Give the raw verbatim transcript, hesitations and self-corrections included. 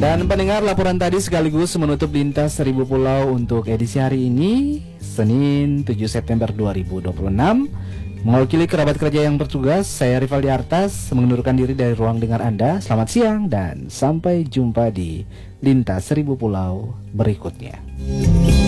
Dan pendengar, laporan tadi sekaligus menutup Lintas Seribu Pulau untuk edisi hari ini, Senin tujuh September dua ribu dua puluh enam. Mewakili kerabat kerja yang bertugas, saya Rivaldi Artas mengundurkan diri dari ruang dengar Anda. Selamat siang dan sampai jumpa di Lintas Seribu Pulau berikutnya.